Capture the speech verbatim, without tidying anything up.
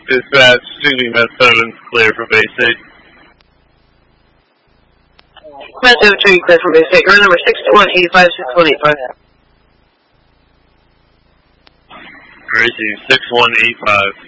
Dispatch, Stevie Met seven, clear for base eight. Met seven two, clear for base eight. Run number six one eight five, six one eight five. Racing six one eight five.